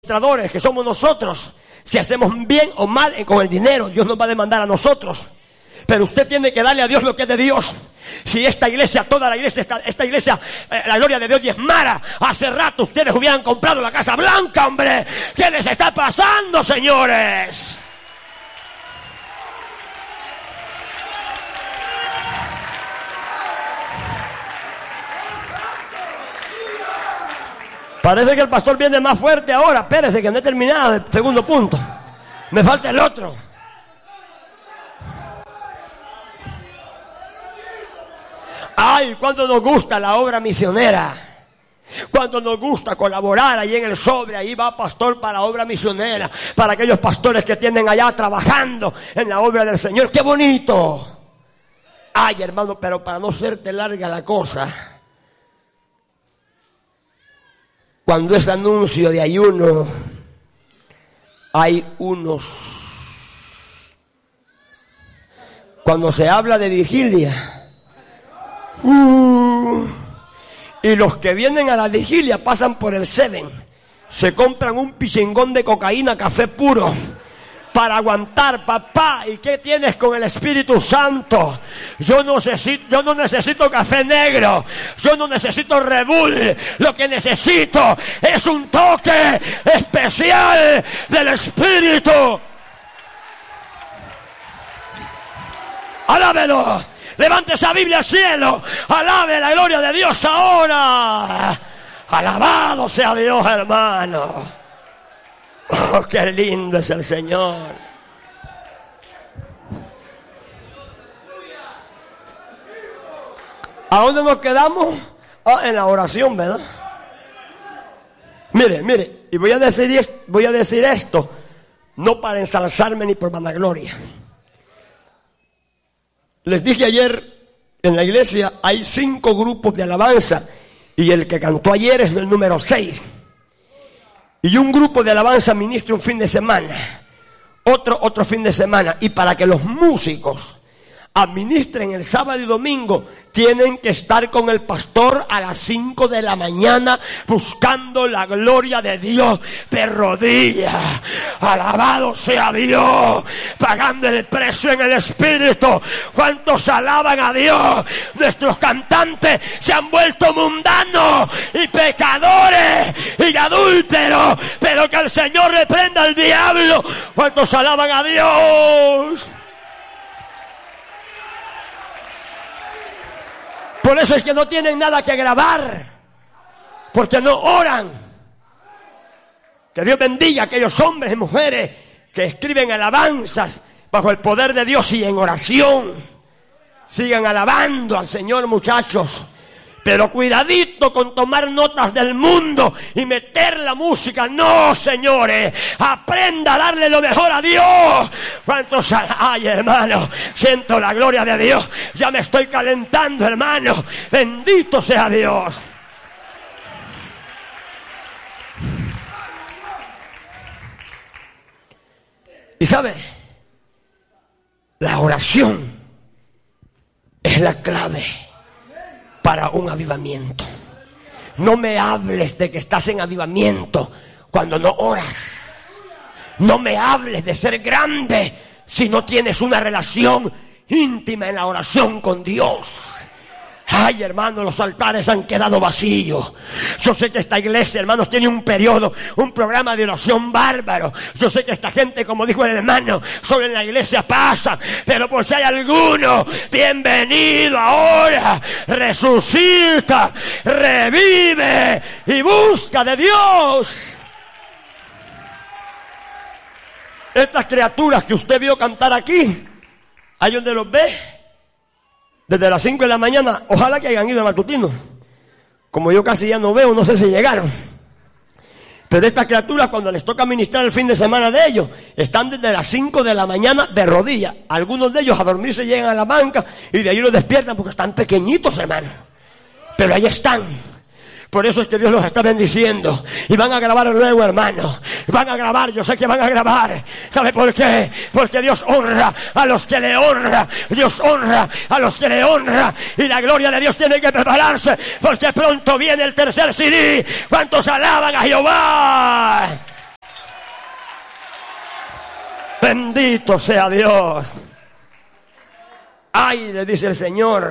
administradores que somos nosotros, si hacemos bien o mal con el dinero, Dios nos va a demandar a nosotros. Pero usted tiene que darle a Dios lo que es de Dios. Si esta iglesia, toda la iglesia, esta iglesia, la gloria de Dios diezmara, hace rato ustedes hubieran comprado la Casa Blanca, hombre. ¿Qué les está pasando, señores? Parece que el pastor viene más fuerte ahora. Espérese que no he terminado el segundo punto. Me falta el otro. Ay, cuando nos gusta la obra misionera. Cuando nos gusta colaborar ahí en el sobre. Ahí va pastor para la obra misionera. Para aquellos pastores que tienen allá trabajando en la obra del Señor. ¡Qué bonito! Ay, hermano, pero para no serte larga la cosa, cuando es anuncio de ayuno, hay unos. Cuando se habla de vigilia, y los que vienen a la vigilia pasan por el Seven, se compran un pichingón de cocaína, café puro, para aguantar, papá. ¿Y qué tienes con el Espíritu Santo? Yo no necesito café negro, yo no necesito Red Bull. Lo que necesito es un toque especial del Espíritu. Alábelo, levante esa Biblia al cielo, alabe la gloria de Dios ahora. Alabado sea Dios, hermano. Oh, qué lindo es el Señor. ¿A dónde nos quedamos? En la oración, ¿verdad? Mire, y voy a decir esto, no para ensalzarme ni por vanagloria. Les dije ayer en la iglesia, hay 5 grupos de alabanza, y el que cantó ayer es el número 6. Y un grupo de alabanza ministra un fin de semana, otro fin de semana. Y para que los músicos administren el sábado y domingo, tienen que estar con el pastor a las 5 de la mañana, buscando la gloria de Dios de rodillas. Alabado sea Dios, pagando el precio en el Espíritu. ¿Cuántos alaban a Dios? Nuestros cantantes se han vuelto mundanos y pecadores y adúlteros, pero que el Señor reprenda al diablo. ¿Cuántos alaban a Dios? Por eso es que no tienen nada que grabar, porque no oran. Que Dios bendiga a aquellos hombres y mujeres que escriben alabanzas bajo el poder de Dios y en oración. Sigan alabando al Señor, muchachos. Pero cuidadito con tomar notas del mundo y meter la música. No, señores. Aprenda a darle lo mejor a Dios. ¿Cuántos? Ay, hermano, siento la gloria de Dios. Ya me estoy calentando, hermano. Bendito sea Dios. Y sabe, la oración es la clave para un avivamiento. No me hables de que estás en avivamiento cuando no oras. No me hables de ser grande si no tienes una relación íntima en la oración con Dios. Ay, hermano, los altares han quedado vacíos. Yo sé que esta iglesia, hermanos, tiene un programa de oración bárbaro. Yo sé que esta gente, como dijo el hermano, sobre la iglesia pasa. Pero por si hay alguno, bienvenido ahora. Resucita, revive y busca de Dios. Estas criaturas que usted vio cantar aquí, ¿hay donde los ve? Desde las 5 de la mañana, ojalá que hayan ido a matutino. Como yo casi ya no veo, no sé si llegaron. Pero estas criaturas, cuando les toca ministrar el fin de semana de ellos, están desde las 5 de la mañana de rodillas. Algunos de ellos a dormirse llegan a la banca y de ahí los despiertan porque están pequeñitos, hermano. Pero ahí están. Por eso es que Dios los está bendiciendo. Y van a grabar luego, hermano. Van a grabar, yo sé que van a grabar. ¿Sabe por qué? Porque Dios honra a los que le honra. Dios honra a los que le honra. Y la gloria de Dios tiene que prepararse, porque pronto viene el tercer CD. ¿Cuántos alaban a Jehová? Bendito sea Dios. Ay, le dice el Señor.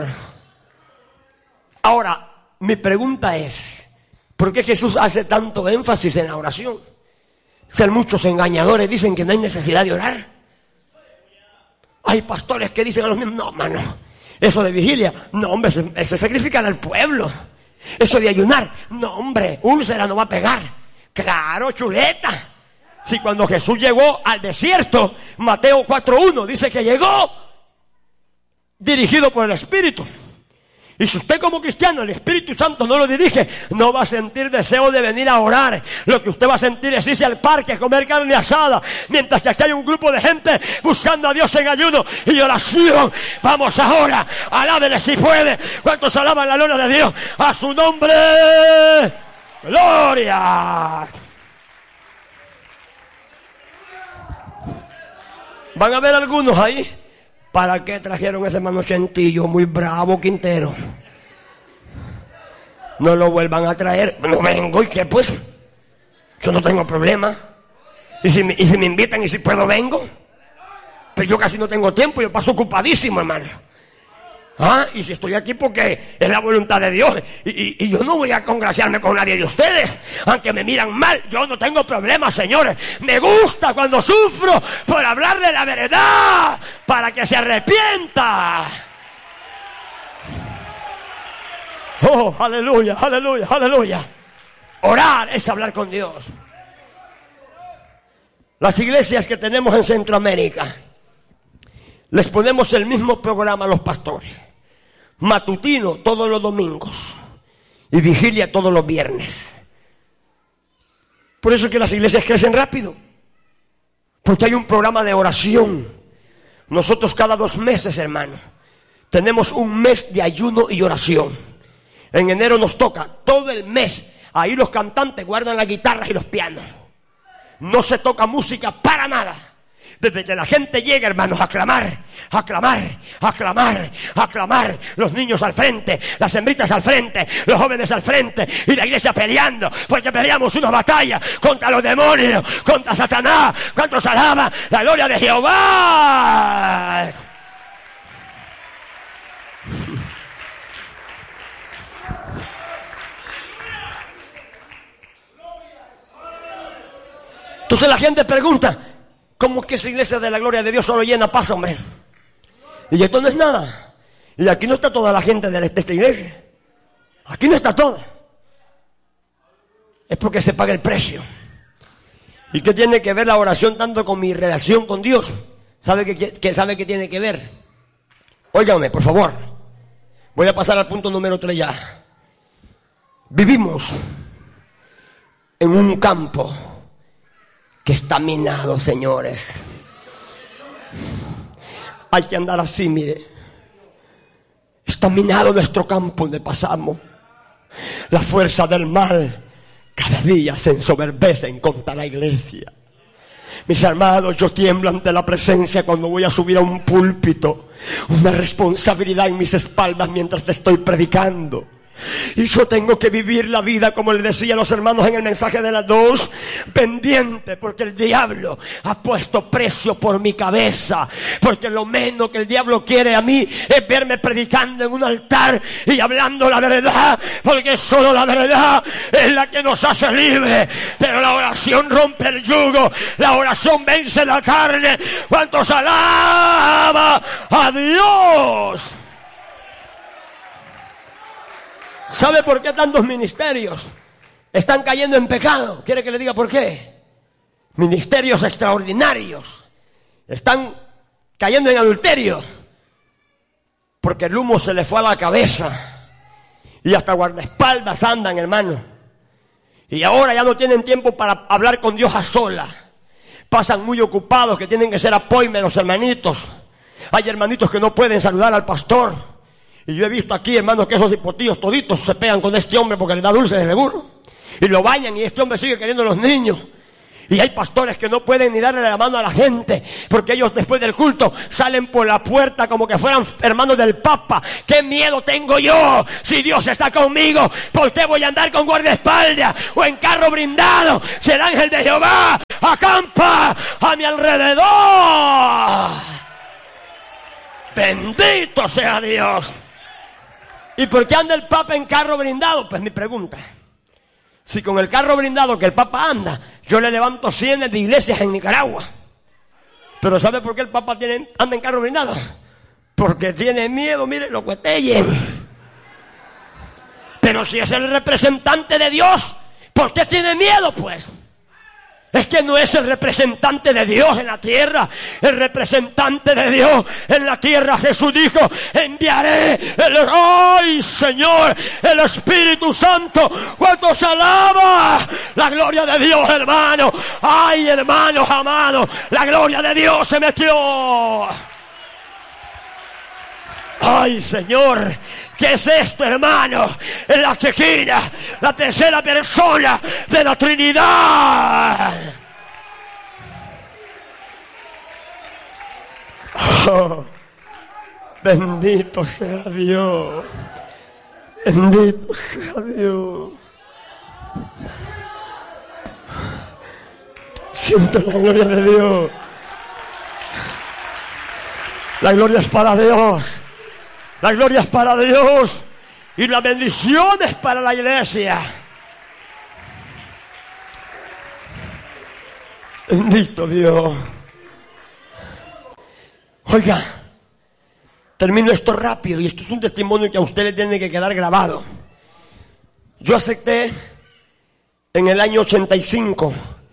Ahora, mi pregunta es, ¿por qué Jesús hace tanto énfasis en la oración? Si muchos engañadores dicen que no hay necesidad de orar. Hay pastores que dicen a los mismos, no, mano, eso de vigilia, no, hombre, se sacrifican al pueblo. Eso de ayunar, no, hombre, úlcera no va a pegar. Claro, chuleta. Si cuando Jesús llegó al desierto, Mateo 4:1 dice que llegó dirigido por el Espíritu. Y si usted como cristiano, el Espíritu Santo no lo dirige, no va a sentir deseo de venir a orar. Lo que usted va a sentir es irse al parque a comer carne asada, mientras que aquí hay un grupo de gente buscando a Dios en ayuno y oración. Vamos ahora, alábele si puede. ¿Cuántos alaban la gloria de Dios? A su nombre, gloria. Van a haber algunos ahí. ¿Para qué trajeron ese hermano Chentillo? Muy bravo, Quintero. No lo vuelvan a traer. No vengo, ¿y qué pues? Yo no tengo problema. ¿Y si me invitan y si puedo vengo? Pero yo casi no tengo tiempo, yo paso ocupadísimo, hermano. Y si estoy aquí porque es la voluntad de Dios. Y yo no voy a congraciarme con nadie de ustedes. Aunque me miran mal, yo no tengo problema, señores. Me gusta cuando sufro por hablarle la verdad, para que se arrepienta. Oh, aleluya, aleluya, aleluya. Orar es hablar con Dios. Las iglesias que tenemos en Centroamérica, les ponemos el mismo programa a los pastores. Matutino todos los domingos y vigilia todos los viernes. Por eso es que las iglesias crecen rápido, porque hay un programa de oración. Nosotros cada 2 meses, hermano, tenemos un mes de ayuno y oración. En enero nos toca todo el mes. Ahí los cantantes guardan las guitarras y los pianos. No se toca música para nada. Desde que la gente llega, hermanos, a clamar, a clamar, a clamar, a clamar. Los niños al frente, las hembritas al frente, los jóvenes al frente y la iglesia peleando, porque peleamos una batalla contra los demonios, contra Satanás. ¿Cuántos alaban la gloria de Jehová? Entonces la gente pregunta, ¿cómo es que esa iglesia de la gloria de Dios solo llena paz, hombre? Y esto no es nada. Y aquí no está toda la gente de esta iglesia. Aquí no está toda. Es porque se paga el precio. ¿Y qué tiene que ver la oración tanto con mi relación con Dios? ¿Sabe qué tiene que ver? Óigame, por favor. Voy a pasar al punto número 3 ya. Vivimos en un campo que está minado, señores. Hay que andar así, mire. Está minado nuestro campo donde pasamos. La fuerza del mal cada día se ensoberbecen contra la iglesia. Mis hermanos, yo tiemblo ante la presencia cuando voy a subir a un púlpito. Una responsabilidad en mis espaldas mientras te estoy predicando. Y yo tengo que vivir la vida, como le decía a los hermanos en el mensaje de las 2, pendiente, porque el diablo ha puesto precio por mi cabeza. Porque lo menos que el diablo quiere a mí es verme predicando en un altar y hablando la verdad, porque solo la verdad es la que nos hace libres. Pero la oración rompe el yugo, la oración vence la carne. ¿Cuántos alaba a Dios? ¿Sabe por qué tantos ministerios están cayendo en pecado? ¿Quiere que le diga por qué? Ministerios extraordinarios están cayendo en adulterio porque el humo se le fue a la cabeza y hasta guardaespaldas andan, hermano. Y ahora ya no tienen tiempo para hablar con Dios a solas. Pasan muy ocupados, que tienen que ser apoyo los hermanitos. Hay hermanitos que no pueden saludar al pastor. Y yo he visto aquí, hermanos, que esos hipotíos toditos se pegan con este hombre porque le da dulce de seguro. Y lo bañan y este hombre sigue queriendo a los niños. Y hay pastores que no pueden ni darle la mano a la gente, porque ellos después del culto salen por la puerta como que fueran hermanos del Papa. ¿Qué miedo tengo yo? Si Dios está conmigo, ¿por qué voy a andar con guardaespaldas o en carro blindado? Si el ángel de Jehová acampa a mi alrededor. Bendito sea Dios. ¿Y por qué anda el Papa en carro blindado? Pues mi pregunta. Si con el carro blindado que el Papa anda, yo le levanto cientos de iglesias en Nicaragua. Pero ¿sabe por qué el Papa anda en carro blindado? Porque tiene miedo, mire, lo cuetellen. Pero si es el representante de Dios, ¿por qué tiene miedo, pues? Es que no es el representante de Dios en la tierra. El representante de Dios en la tierra, Jesús dijo, enviaré ¡ay, Señor! El Espíritu Santo. ¿Cuántos alaba la gloria de Dios, hermano? ¡Ay, hermanos amados! La gloria de Dios se metió. ¡Ay, Señor! ¿Qué es esto, hermano? Es la Shekinah, la tercera persona de la Trinidad. Oh, bendito sea Dios. Bendito sea Dios. Siento la gloria de Dios. La gloria es para Dios. La gloria es para Dios y la bendición es para la iglesia. Bendito Dios. Oiga, termino esto rápido y esto es un testimonio que a usted le tiene que quedar grabado. Yo acepté en el año 85,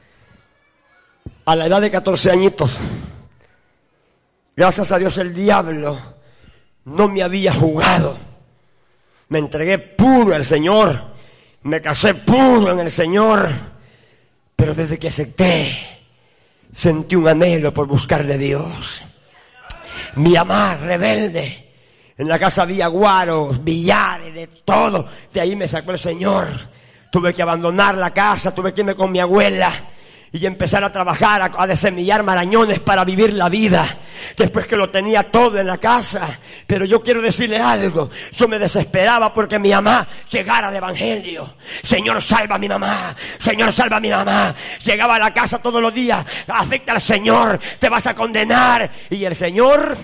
a la edad de 14 añitos. Gracias a Dios el diablo no me había jugado. Me entregué puro al Señor. Me casé puro en el Señor. Pero desde que acepté, sentí un anhelo por buscar de Dios. Mi mamá rebelde. En la casa había guaros, billares, de todo. De ahí me sacó el Señor. Tuve que abandonar la casa, tuve que irme con mi abuela y empezar a trabajar, a desemillar marañones para vivir la vida, después que lo tenía todo en la casa. Pero yo quiero decirle algo, yo me desesperaba porque mi mamá llegara al evangelio. Señor, salva a mi mamá, Señor, salva a mi mamá. Llegaba a la casa todos los días, acepta al Señor, te vas a condenar. Y el Señor,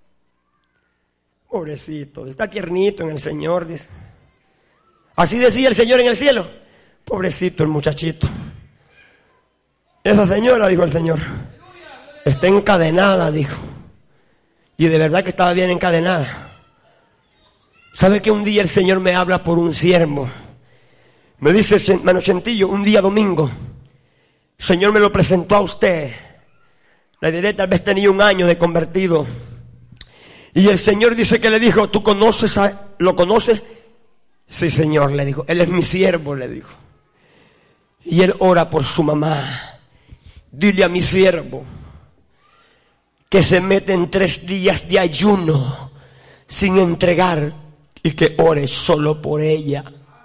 pobrecito, está tiernito en el Señor, dice. Así decía el Señor en el cielo, pobrecito el muchachito. Esa señora, dijo el Señor, está encadenada, dijo. Y de verdad que estaba bien encadenada. ¿Sabe que un día el Señor me habla por un siervo? Me dice, hermano Chentillo, un día domingo, el Señor me lo presentó a usted. Le diré, tal vez tenía un año de convertido. Y el Señor dice que le dijo, ¿tú conoces lo conoces? Sí, Señor, le dijo, él es mi siervo, le dijo. Y él ora por su mamá. Dile a mi siervo que se mete en 3 días de ayuno sin entregar y que ore solo por ella.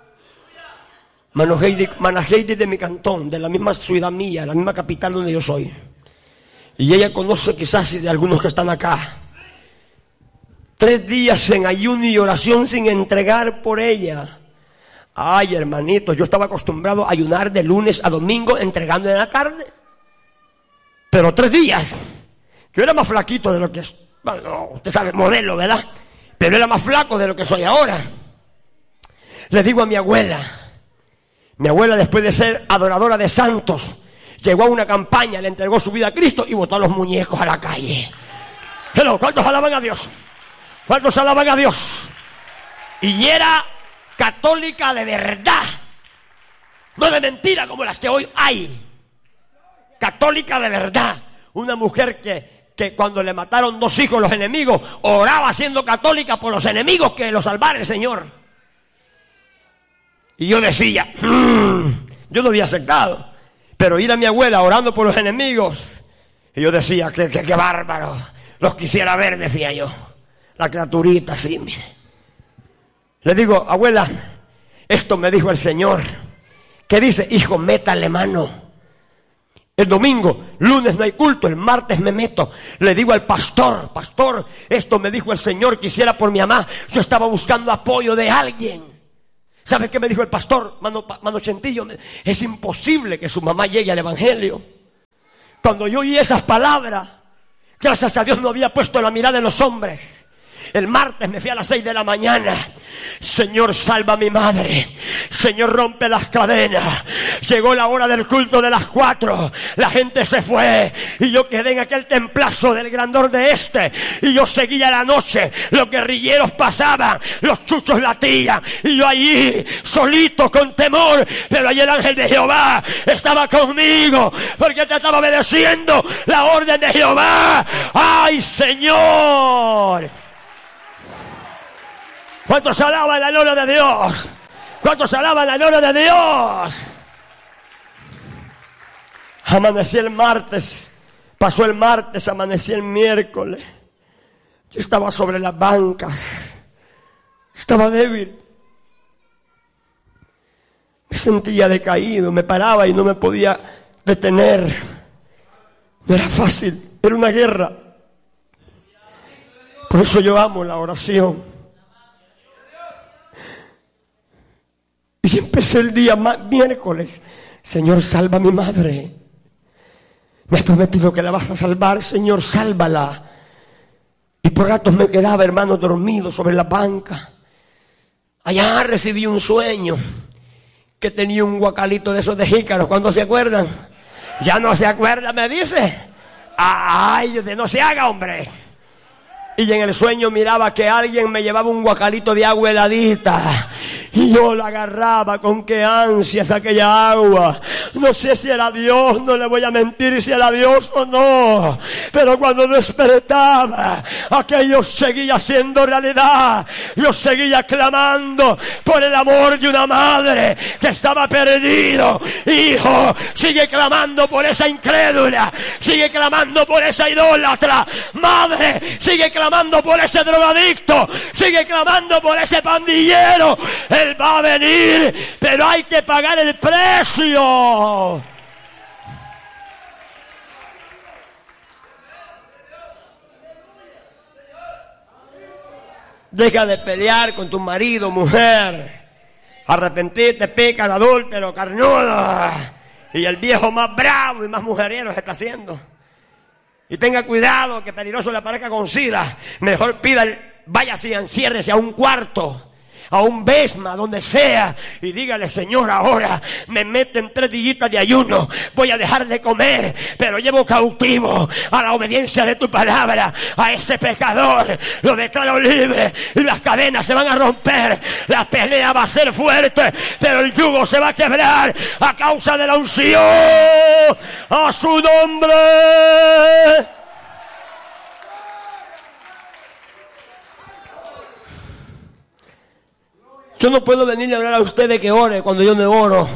Manaheidi de mi cantón, de la misma ciudad mía, la misma capital donde yo soy. Y ella conoce quizás de algunos que están acá. 3 días en ayuno y oración sin entregar por ella. Ay, hermanito, yo estaba acostumbrado a ayunar de lunes a domingo entregando en la tarde. Pero 3 días. Yo era más flaquito de lo que es. Bueno, usted sabe, modelo, ¿verdad? Pero era más flaco de lo que soy ahora. Le digo a mi abuela. Mi abuela, después de ser adoradora de santos, llegó a una campaña, le entregó su vida a Cristo y botó a los muñecos a la calle. Hello, ¿cuántos alaban a Dios? ¿Cuántos alaban a Dios? Y era católica de verdad. No de mentira como las que hoy hay. Católica de verdad. Una mujer que cuando le mataron 2 hijos los enemigos, oraba siendo católica por los enemigos que los salvara el Señor. Y yo decía, yo no había aceptado, pero ir a mi abuela orando por los enemigos, y yo decía, qué bárbaro, los quisiera ver, decía yo, la criaturita así, mire. Le digo, abuela, esto me dijo el Señor. ¿Qué dice? Hijo, métale mano. El domingo, lunes no hay culto, el martes me meto. Le digo al pastor, esto me dijo el Señor, quisiera por mi mamá. Yo estaba buscando apoyo de alguien. ¿Sabe qué me dijo el pastor? Mano Chentillo, es imposible que su mamá llegue al evangelio. Cuando yo oí esas palabras, gracias a Dios no había puesto la mirada en los hombres. El martes me fui a las 6 de la mañana. Señor, salva a mi madre. Señor, rompe las cadenas. Llegó la hora del culto de las 4. La gente se fue y yo quedé en aquel templazo del grandor de este. Y yo seguía la noche. Los guerrilleros pasaban, los chuchos latían. Y yo allí, solito, con temor. Pero allí el ángel de Jehová estaba conmigo, porque te estaba obedeciendo la orden de Jehová. ¡Ay, Señor! ¿Cuántos alaban la gloria de Dios? ¿Cuántos alaban la gloria de Dios? Amanecí el martes, pasó el martes, amanecí el miércoles. Yo estaba sobre las bancas, estaba débil. Me sentía decaído, me paraba y no me podía detener. No era fácil, era una guerra. Por eso yo amo la oración. Y empecé el día miércoles. Señor, salva a mi madre. Me has prometido que la vas a salvar. Señor, sálvala. Y por ratos me quedaba, hermano, dormido sobre la banca. Allá recibí un sueño que tenía un guacalito de esos de jícaros. ¿Cuándo se acuerdan? Ya no se acuerda, me dice. Ay, no se haga, hombre. Y en el sueño miraba que alguien me llevaba un guacalito de agua heladita. Y yo la agarraba con qué ansias aquella agua. No sé si era Dios, no le voy a mentir si era Dios o no. Pero cuando despertaba, aquello seguía siendo realidad. Yo seguía clamando por el amor de una madre que estaba perdido. Hijo, sigue clamando por esa incrédula. Sigue clamando por esa idólatra. Madre, sigue clamando por ese drogadicto. Sigue clamando por ese pandillero. Él va a venir, pero hay que pagar el precio. Deja de pelear con tu marido, mujer. Arrepentirte, pecado, adúltero, carnudo. Y el viejo más bravo y más mujeriero se está haciendo. Y tenga cuidado que peligroso le aparezca con sida. Mejor váyase y enciérrese a un cuarto, a un besma, donde sea, y dígale: Señor, ahora me meten 3 días de ayuno, voy a dejar de comer, pero llevo cautivo a la obediencia de tu palabra a ese pecador, lo declaro libre y las cadenas se van a romper, la pelea va a ser fuerte, pero el yugo se va a quebrar a causa de la unción a su nombre. Yo no puedo venir a hablar a ustedes que ore cuando yo no oro.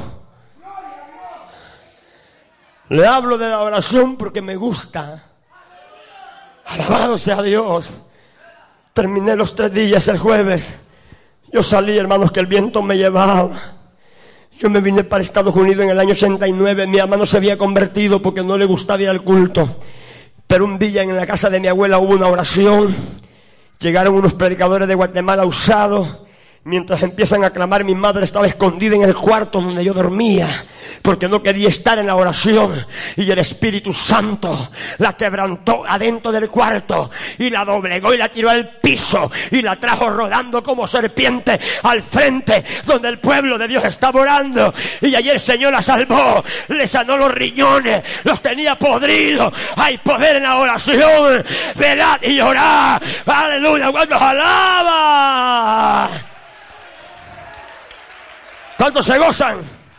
Le hablo de la oración porque me gusta. Alabado sea Dios. Terminé los 3 días el jueves. Yo salí, hermanos, que el viento me llevaba. Yo me vine para Estados Unidos en el año 89. Mi hermano se había convertido porque no le gustaba ir al culto. Pero un día en la casa de mi abuela hubo una oración. Llegaron unos predicadores de Guatemala usados. Mientras empiezan a clamar, mi madre estaba escondida en el cuarto donde yo dormía, porque no quería estar en la oración. Y el Espíritu Santo la quebrantó adentro del cuarto y la doblegó y la tiró al piso y la trajo rodando como serpiente al frente donde el pueblo de Dios estaba orando. Y allí el Señor la salvó, le sanó los riñones, los tenía podridos. Hay poder en la oración. Velad y orad. Aleluya. Cuando alaba. ¿Cuántos se gozan?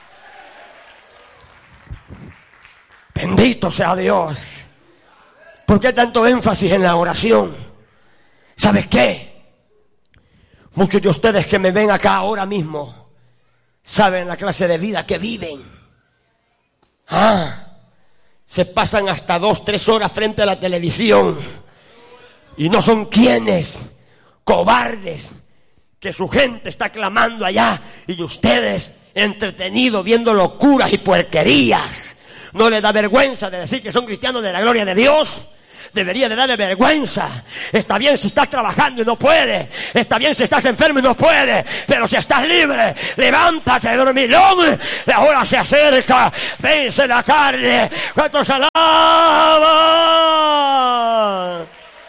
Bendito sea Dios. ¿Por qué tanto énfasis en la oración? ¿Sabes qué? Muchos de ustedes que me ven acá ahora mismo saben la clase de vida que viven. Se pasan hasta 2-3 horas frente a la televisión y no son quienes, cobardes, que su gente está clamando allá y ustedes entretenidos viendo locuras y puerquerías. ¿No les da vergüenza de decir que son cristianos de la gloria de Dios? debería de darle vergüenza. Está bien si estás trabajando y no puedes. Está bien si estás enfermo y no puedes. Pero si estás libre, levántate, dormilón. La hora se acerca. Vence la carne. ¿Cuántos alaban?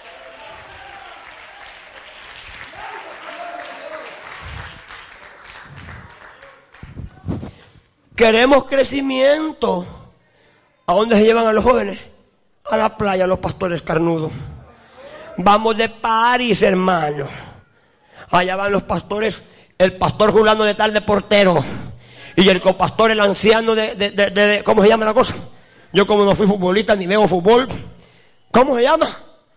Queremos crecimiento. ¿A dónde se llevan a los jóvenes? A la playa, los pastores carnudos. Vamos de París, hermano. Allá van los pastores, el pastor fulano de tal de portero. Y el copastor, el anciano de ¿cómo se llama la cosa? Yo como no fui futbolista ni veo fútbol. ¿Cómo se llama?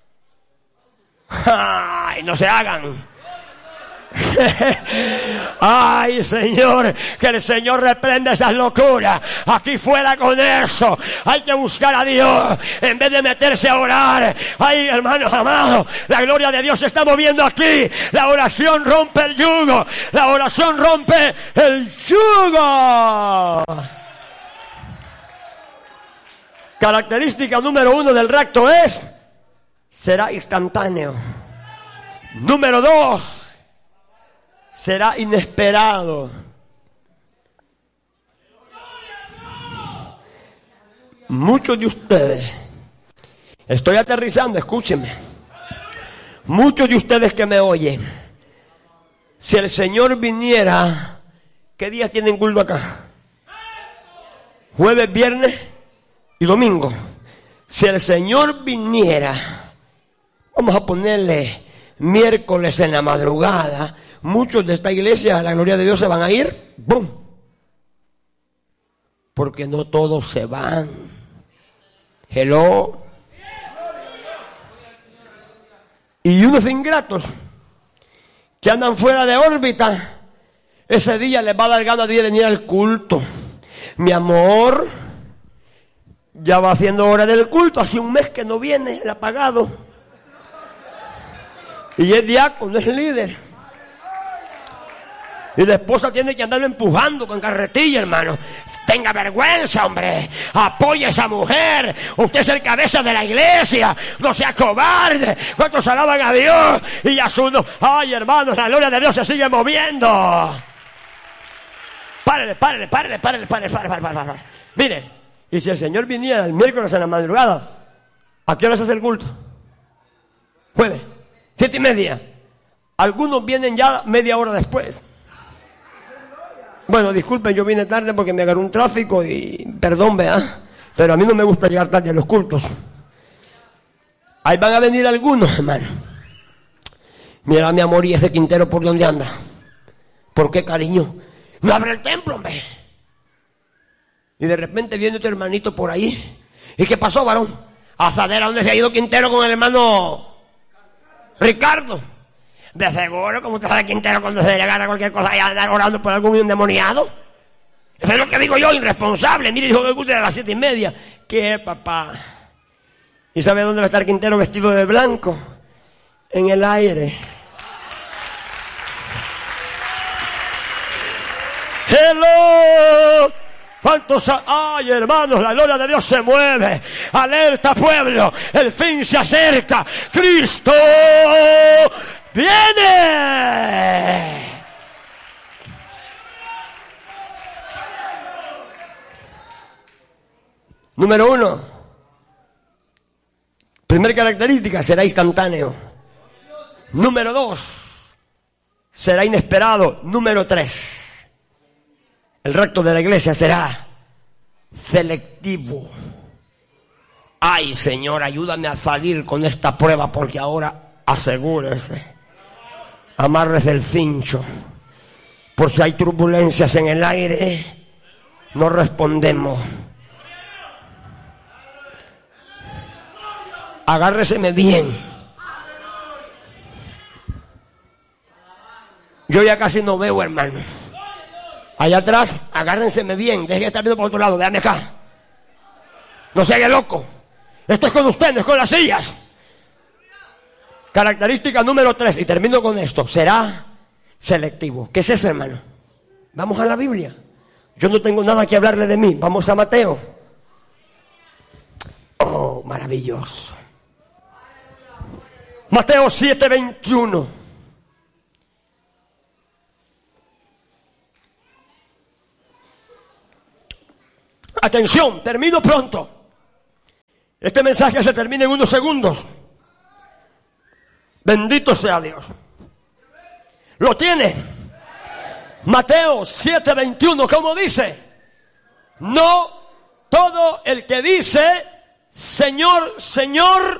¡Ay, no se hagan! Ay, Señor, que el Señor reprenda esas locuras. Aquí fuera con eso. Hay que buscar a Dios en vez de meterse a orar. Ay, hermanos amados, la gloria de Dios se está moviendo aquí. La oración rompe el yugo. La oración rompe el yugo. Característica número 1 del rapto es: será instantáneo. Número 2, será inesperado. Muchos de ustedes, estoy aterrizando, escúchenme. Muchos de ustedes que me oyen, si el Señor viniera, ¿qué días tienen culto acá? Jueves, viernes y domingo. Si el Señor viniera, vamos a ponerle miércoles en la madrugada, muchos de esta iglesia, a la gloria de Dios, se van a ir. ¡Bum! Porque no todos se van. Hello. Y unos ingratos que andan fuera de órbita, ese día les va a dar ganas de venir al culto. Mi amor, ya va haciendo hora del culto, hace un mes que no viene, el apagado. Y es diácono, es líder. Y la esposa tiene que andarlo empujando con carretilla, hermano. Tenga vergüenza, hombre. Apoye a esa mujer. Usted es el cabeza de la iglesia. No sea cobarde. ¿Cuántos alaban a Dios? Y a su... Ay, hermanos, la gloria de Dios se sigue moviendo. Párele. Mire, y si el Señor viniera el miércoles en la madrugada, ¿a qué hora se hace el culto? Jueves, 7:30. Algunos vienen ya media hora después. Bueno, disculpen, yo vine tarde porque me agarró un tráfico y perdón, ¿verdad? Pero a mí no me gusta llegar tarde a los cultos. Ahí van a venir algunos, hermano. Mira, mi amor, y ese Quintero, ¿por dónde anda? ¿Por qué, cariño? No abre el templo, hombre. Y de repente viene tu hermanito por ahí. ¿Y qué pasó, varón? A saber a dónde se ha ido Quintero con el hermano Ricardo. De seguro, como usted sabe, Quintero, cuando se le gana cualquier cosa y andar orando por algún endemoniado. Eso es lo que digo yo, irresponsable. Mire, dijo que el culto era a las 7:30. ¿Qué, papá? ¿Y sabe dónde va a estar Quintero vestido de blanco? En el aire. ¡Hello! ¿Cuántos? ¡Ay, hermanos! La gloria de Dios se mueve. ¡Alerta, pueblo! ¡El fin se acerca! ¡Cristo viene! Número 1. Primera característica, será instantáneo. Número 2, será inesperado. Número 3, el rapto de la iglesia será selectivo. Ay, Señor, ayúdame a salir con esta prueba, porque ahora asegúrese, amárrese el cincho, por si hay turbulencias en el aire, no respondemos. Agárreseme bien. Yo ya casi no veo, hermano. Allá atrás, agárrenseme bien. Deje de estar viendo por otro lado. Véanme acá. No se haga loco. Esto es con usted, no es con las sillas. Característica número 3, y termino con esto. Será selectivo. ¿Qué es eso, hermano? Vamos a la Biblia. Yo no tengo nada que hablarle de mí. Vamos a Mateo. Oh, maravilloso. Mateo 7:21. Atención, termino pronto. Este mensaje se termina en unos segundos. Bendito sea Dios. ¿Lo tiene? Mateo 7:21, ¿cómo dice? No todo el que dice Señor, Señor,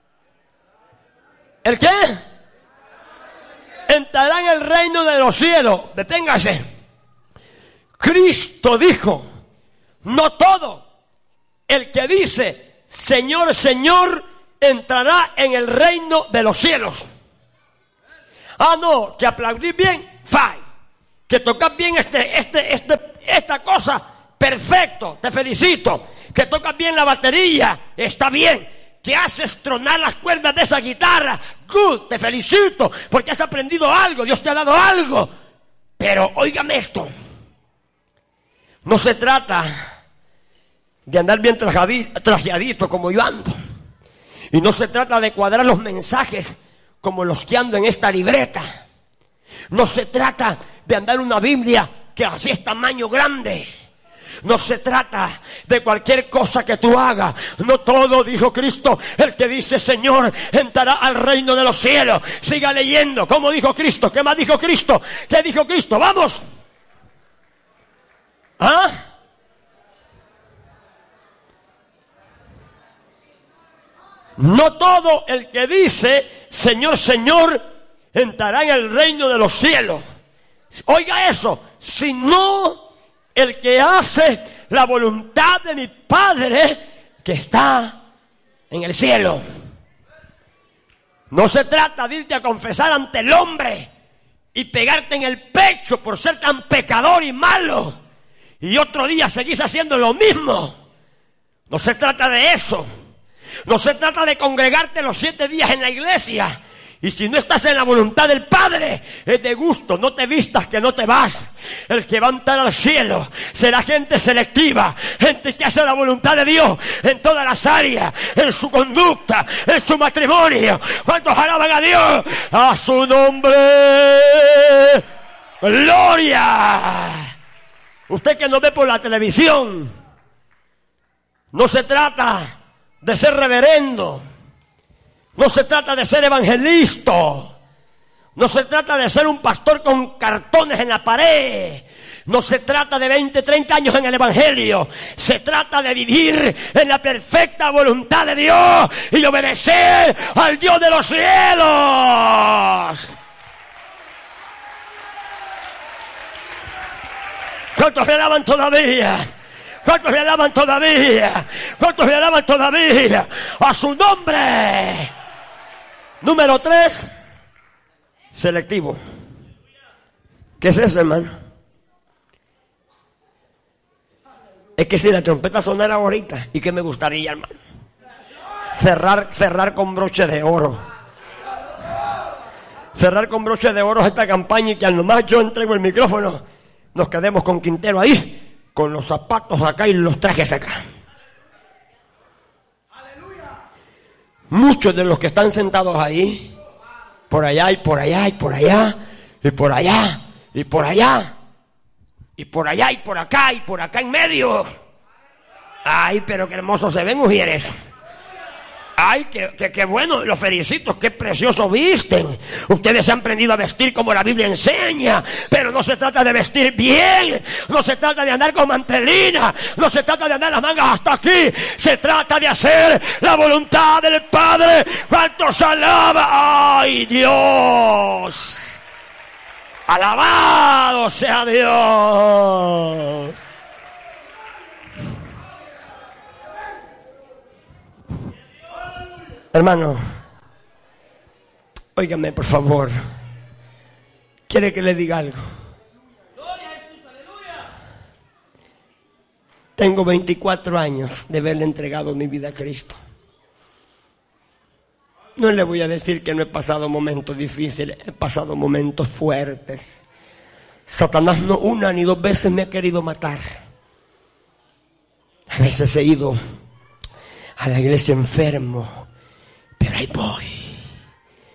¿el qué? Entrará en el reino de los cielos. Deténgase. Cristo dijo, no todo el que dice Señor, Señor, entrará en el reino de los cielos. Ah, no, que aplaudís bien, fine. Que tocas bien esta cosa, perfecto, te felicito. Que tocas bien la batería, está bien. Que haces tronar las cuerdas de esa guitarra, good, te felicito, porque has aprendido algo, Dios te ha dado algo. Pero óigame esto, no se trata de andar bien trajeadito como yo ando. Y no se trata de cuadrar los mensajes como los que ando en esta libreta. No se trata de andar una Biblia que así es tamaño grande. No se trata de cualquier cosa que tú hagas. No todo, dijo Cristo, el que dice Señor entrará al reino de los cielos. Siga leyendo. ¿Cómo dijo Cristo? ¿Qué más dijo Cristo? ¿Qué dijo Cristo? Vamos. ¿Ah? No todo el que dice Señor, Señor entrará en el reino de los cielos. Oiga eso, sino el que hace la voluntad de mi Padre que está en el cielo. No se trata de irte a confesar ante el hombre y pegarte en el pecho por ser tan pecador y malo y otro día seguís haciendo lo mismo. No se trata de eso. No se trata de congregarte los 7 días en la iglesia. Y si no estás en la voluntad del Padre, es de gusto, no te vistas que no te vas. El que va a entrar al cielo será gente selectiva, gente que hace la voluntad de Dios en todas las áreas, en su conducta, en su matrimonio. ¿Cuántos alaban a Dios? A su nombre. ¡Gloria! Usted que nos ve por la televisión, no se trata de ser reverendo. No se trata de ser evangelista. No se trata de ser un pastor con cartones en la pared. No se trata de 20, 30 años en el evangelio. Se trata de vivir en la perfecta voluntad de Dios y obedecer al Dios de los cielos. ¿Cuántos le alaban todavía? ¿Cuántos le alaban todavía? ¿Cuántos le alaban todavía? A su nombre. Número 3, selectivo. ¿Qué es eso, hermano? Es que si la trompeta sonara ahorita, ¿y qué me gustaría, hermano? Cerrar con broche de oro. Cerrar con broche de oro esta campaña y que al nomás yo entrego el micrófono, nos quedemos con Quintero ahí, con los zapatos acá y los trajes acá. Muchos de los que están sentados ahí, por allá y por allá y por allá, y por allá y por allá, y por allá y por acá y por acá en medio. Ay, pero qué hermosos se ven, mujeres. Ay, qué bueno, los felicito, qué precioso visten. Ustedes se han aprendido a vestir como la Biblia enseña, pero no se trata de vestir bien, no se trata de andar con mantelina, no se trata de andar las mangas hasta aquí, se trata de hacer la voluntad del Padre. ¿Cuántos alaba? ¡Ay, Dios! ¡Alabado sea Dios! Hermano, óigame por favor. ¿Quiere que le diga algo? Tengo 24 años de haberle entregado mi vida a Cristo. No le voy a decir que no he pasado momentos difíciles, he pasado momentos fuertes. Satanás no una ni 2 veces me ha querido matar. A veces he ido a la iglesia enfermo, pero ahí voy.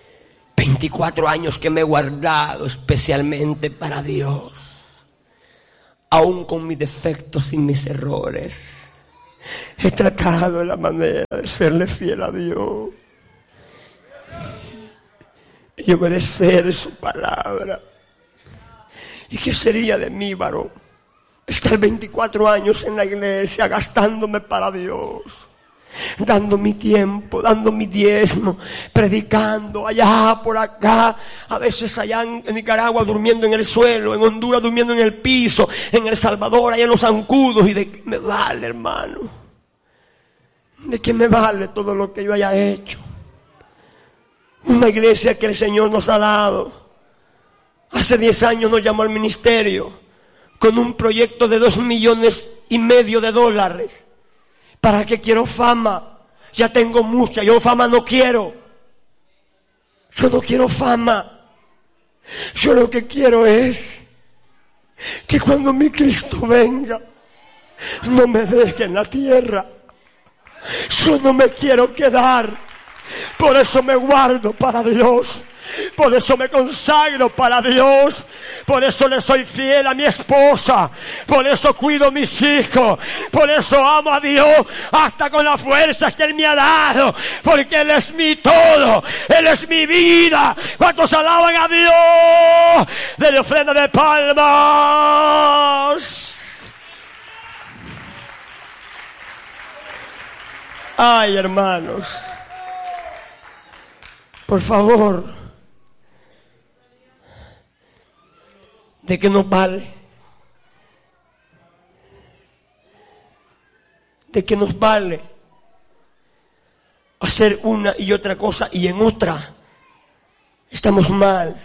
24 años que me he guardado especialmente para Dios, aún con mis defectos y mis errores. He tratado de la manera de serle fiel a Dios y obedecer su palabra. ¿Y qué sería de mí, varón? Estar 24 años en la iglesia gastándome para Dios, dando mi tiempo, dando mi diezmo, predicando allá, por acá, a veces allá en Nicaragua durmiendo en el suelo, en Honduras durmiendo en el piso, en El Salvador allá en los zancudos. ¿Y de qué me vale, hermano? ¿De qué me vale todo lo que yo haya hecho? Una iglesia que el Señor nos ha dado. Hace 10 años nos llamó al ministerio con un proyecto de $2,5 millones. ¿Para qué quiero fama? Ya tengo mucha, yo fama no quiero. Yo no quiero fama. Yo lo que quiero es que cuando mi Cristo venga, no me deje en la tierra. Yo no me quiero quedar. Por eso me guardo para Dios. Por eso me consagro para Dios. Por eso le soy fiel a mi esposa. Por eso cuido a mis hijos. Por eso amo a Dios hasta con las fuerzas que Él me ha dado. Porque Él es mi todo. Él es mi vida. ¿Cuántos alaban a Dios? Denle ofrenda de palmas. Ay, hermanos, por favor, ¿de qué nos vale? ¿De qué nos vale hacer una y otra cosa y en otra estamos mal?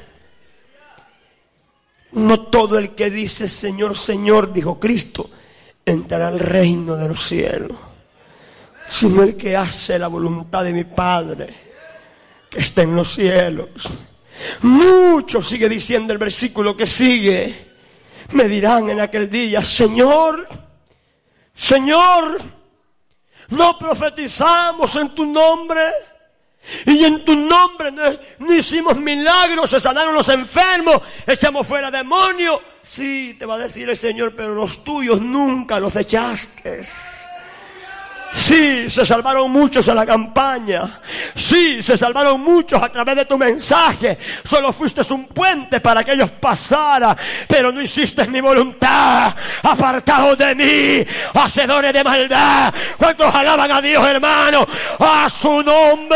No todo el que dice Señor, Señor, dijo Cristo, entrará al reino de los cielos, sino el que hace la voluntad de mi Padre que está en los cielos. Muchos, sigue diciendo el versículo que sigue, me dirán en aquel día: Señor, Señor, ¿no profetizamos en tu nombre? Y en tu nombre no hicimos milagros, se sanaron los enfermos, echamos fuera demonios. Sí, te va a decir el Señor, pero los tuyos nunca los echaste. Sí, se salvaron muchos en la campaña. Sí, se salvaron muchos a través de tu mensaje. Solo fuiste un puente para que ellos pasaran, pero no hiciste mi voluntad. Apartados de mí, hacedores de maldad. ¿Cuántos alaban a Dios, hermano? A su nombre.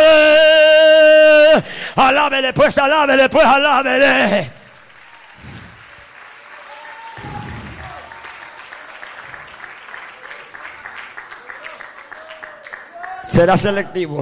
Alábele pues, alábele pues, alábele. Será selectivo.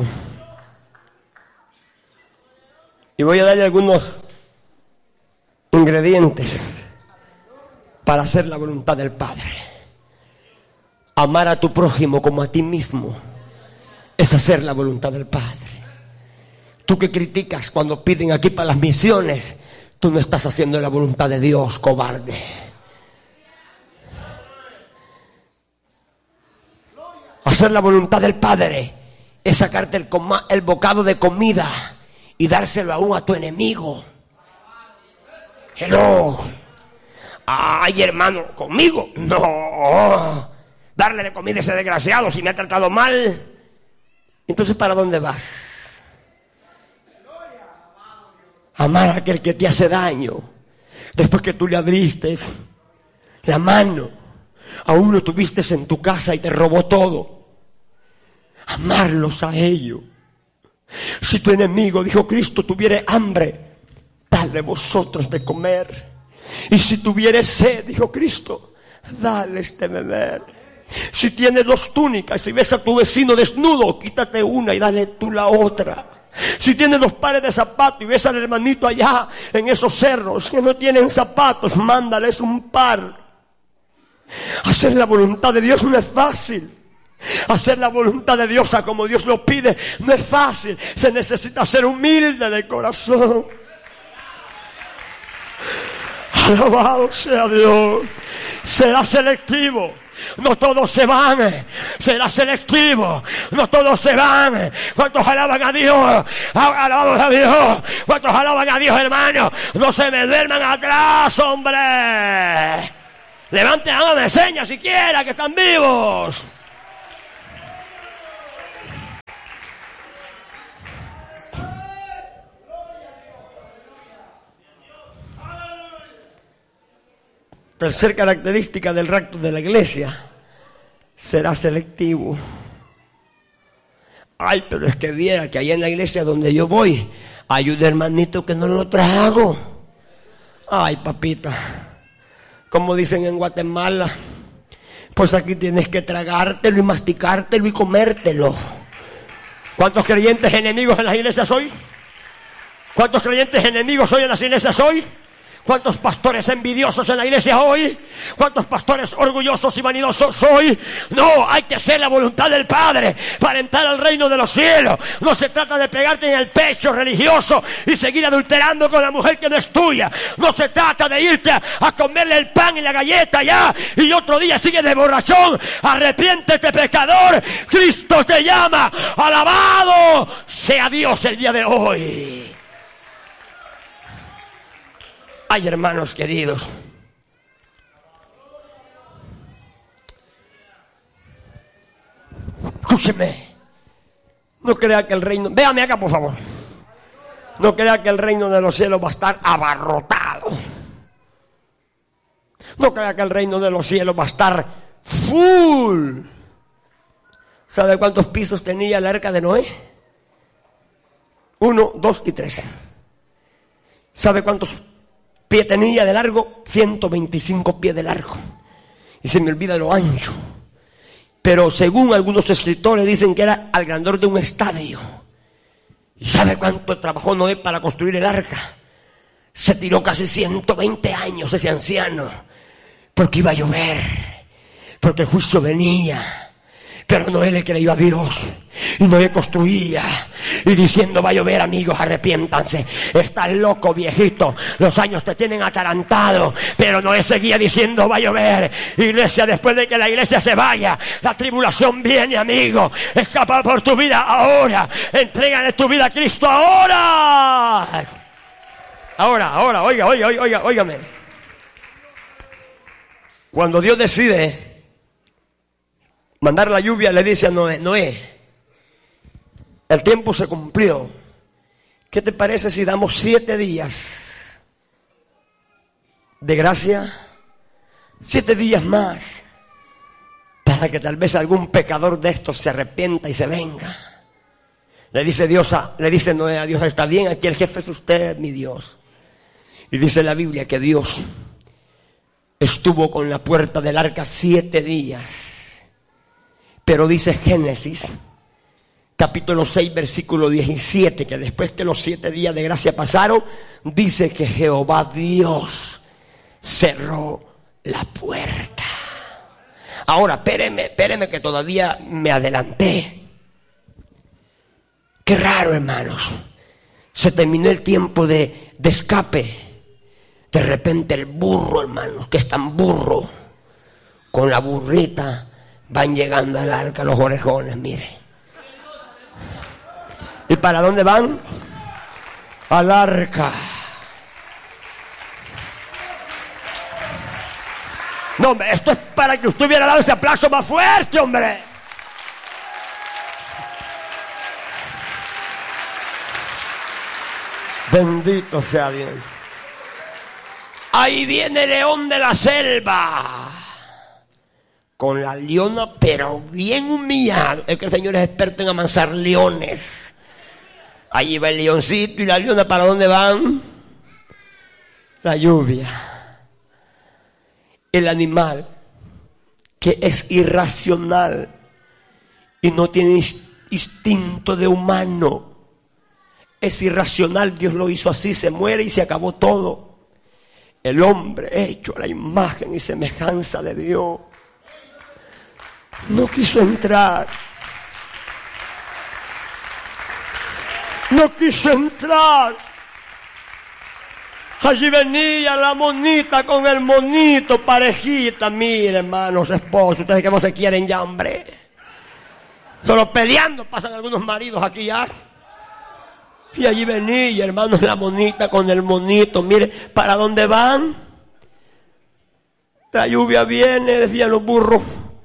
Y voy a darle algunos ingredientes para hacer la voluntad del Padre. Amar a tu prójimo como a ti mismo es hacer la voluntad del Padre. Tú que criticas cuando piden aquí para las misiones, tú no estás haciendo la voluntad de Dios, cobarde. Hacer la voluntad del Padre es sacarte el bocado de comida y dárselo aún a tu enemigo. Hello. Ay, hermano, ¿conmigo? No. Darle de comida a ese desgraciado si me ha tratado mal. Entonces, ¿para dónde vas? Amar a aquel que te hace daño. Después que tú le abriste la mano, aún lo tuviste en tu casa y te robó todo. Amarlos a ellos. Si tu enemigo, dijo Cristo, tuviere hambre, dale vosotros de comer. Y si tuviere sed, dijo Cristo, dales de beber. Si tienes 2 túnicas y ves a tu vecino desnudo, quítate una y dale tú la otra. Si tienes 2 pares de zapatos y ves al hermanito allá en esos cerros que no tienen zapatos, mándales un par. Hacer la voluntad de Dios no es fácil. Hacer la voluntad de Dios a como Dios lo pide no es fácil. Se necesita ser humilde de corazón. Alabado sea Dios. Será selectivo. No todos se van. Será selectivo. No todos se van. ¿Cuántos alaban a Dios? Alabamos a Dios. ¿Cuántos alaban a Dios, hermano? No se me duerman atrás, hombre. Levanten, háganme señas siquiera que están vivos. Tercer característica del rapto de la iglesia: será selectivo. Ay, pero es que viera que allá en la iglesia donde yo voy hay un hermanito que no lo trago. Ay, papita, como dicen en Guatemala, pues aquí tienes que tragártelo y masticártelo y comértelo. ¿Cuántos creyentes enemigos en las iglesias hoy? ¿Cuántos creyentes enemigos hoy en las iglesias hoy? ¿Cuántos pastores envidiosos en la iglesia hoy? ¿Cuántos pastores orgullosos y vanidosos hoy? No, hay que hacer la voluntad del Padre para entrar al reino de los cielos. No se trata de pegarte en el pecho religioso y seguir adulterando con la mujer que no es tuya. No se trata de irte a comerle el pan y la galleta ya y otro día sigue de borrachón. Arrepiéntete, pecador. Cristo te llama. Alabado sea Dios el día de hoy. Ay, hermanos queridos, escúcheme, no crea que el reino, véame acá por favor, no crea que el reino de los cielos va a estar abarrotado, no crea que el reino de los cielos va a estar full. ¿Sabe cuántos pisos tenía el arca de Noé? 1, 2 y 3. ¿Sabe cuántos pies tenía de largo? 125 pies de largo. Y se me olvida lo ancho. Pero según algunos escritores dicen que era al grandor de un estadio. ¿Y sabe cuánto trabajó Noé para construir el arca? Se tiró casi 120 años ese anciano. Porque iba a llover. Porque el juicio venía. Pero Noé le creyó a Dios y Noé construía y diciendo: va a llover, amigos, arrepiéntanse. Estás loco, viejito, los años te tienen atarantado. Pero Noé seguía diciendo: va a llover. Iglesia, después de que la iglesia se vaya, la tribulación viene, amigo. Escapa por tu vida ahora. Entrégale tu vida a Cristo ahora. Ahora, óigame. Cuando Dios decide mandar la lluvia, le dice a Noé, el tiempo se cumplió. ¿Qué te parece si damos 7 días de gracia? 7 días más, para que tal vez algún pecador de estos se arrepienta y se venga. Le dice Noé a Dios: está bien, aquí el jefe es usted, mi Dios. Y dice la Biblia que Dios estuvo con la puerta del arca 7 días. Pero dice Génesis, capítulo 6, versículo 17, que después que los 7 días de gracia pasaron, dice que Jehová Dios cerró la puerta. Ahora, espéreme que todavía me adelanté. Qué raro, hermanos. Se terminó el tiempo de escape. De repente el burro, hermanos, que es tan burro, con la burrita, van llegando al arca los orejones, mire. ¿Y para dónde van? Al arca. No, hombre, esto es para que usted hubiera dado ese aplauso más fuerte, hombre. Bendito sea Dios. Ahí viene el león de la selva. Con la leona, pero bien humillado. Es que el Señor es experto en amansar leones. Ahí va el leoncito y la leona. ¿Para dónde van? La lluvia. El animal que es irracional y no tiene instinto de humano. Es irracional, Dios lo hizo así, se muere y se acabó todo. El hombre hecho a la imagen y semejanza de Dios no quiso entrar. No quiso entrar. Allí venía la monita con el monito, parejita. Mire, hermanos, esposos, ustedes que no se quieren ya, hombre. Solo peleando pasan algunos maridos aquí ya. Y allí venía, hermanos, la monita con el monito. Mire, ¿para dónde van? La lluvia viene, decían los burros.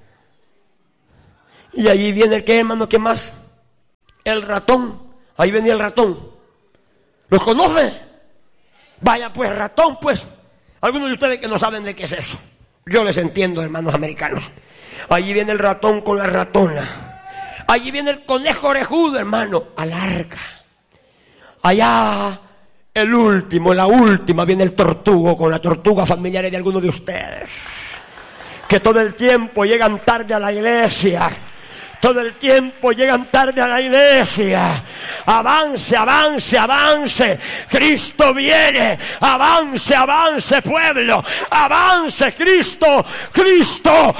Y allí viene el que, hermano, ¿qué más? El ratón. Ahí venía el ratón. ¿Los conoce? Vaya pues, ratón, pues. Algunos de ustedes que no saben de qué es eso. Yo les entiendo, hermanos americanos. Allí viene el ratón con la ratona. Allí viene el conejo orejudo, hermano, al arca. Allá, el último, la última, viene el tortugo con la tortuga familiar de algunos de ustedes. Que todo el tiempo llegan tarde a la iglesia. Todo el tiempo llegan tarde a la iglesia. Avance, avance, avance. Cristo viene. Avance, avance, pueblo. Avance, Cristo. Cristo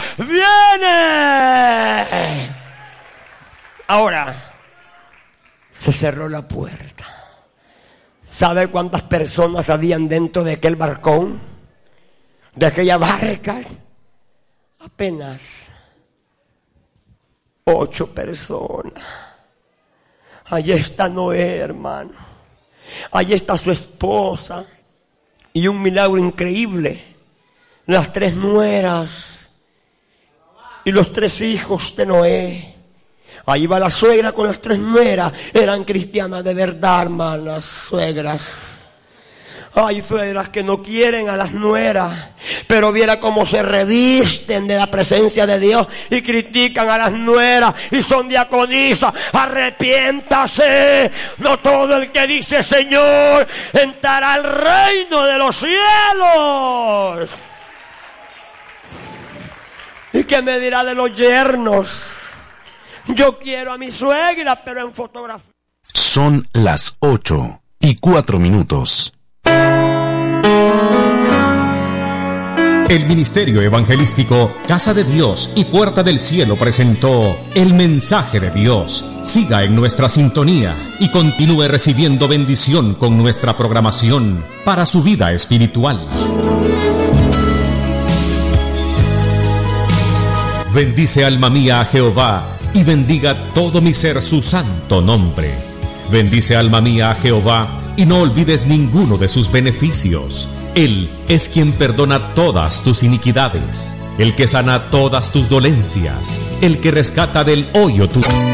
viene. Ahora, se cerró la puerta. ¿Sabe cuántas personas habían dentro de aquel barcón? De aquella barca. Apenas 8 personas. Allí está Noé, hermano. Allí está su esposa. Y un milagro increíble. Las 3 nueras. Y los 3 hijos de Noé. Ahí va la suegra con las 3 nueras. Eran cristianas de verdad, hermanas, suegras. Hay suegras que no quieren a las nueras, pero viera cómo se revisten de la presencia de Dios y critican a las nueras y son diaconisas. Arrepiéntase. No todo el que dice Señor entrará al reino de los cielos. ¿Y qué me dirá de los yernos? Yo quiero a mi suegra, pero en fotografía. Son las 8:04. El Ministerio Evangelístico Casa de Dios y Puerta del Cielo presentó El Mensaje de Dios. Siga en nuestra sintonía y continúe recibiendo bendición con nuestra programación para su vida espiritual. Bendice alma mía a Jehová y bendiga todo mi ser su santo nombre. Bendice alma mía a Jehová y no olvides ninguno de sus beneficios. Él es quien perdona todas tus iniquidades, el que sana todas tus dolencias, el que rescata del hoyo tu...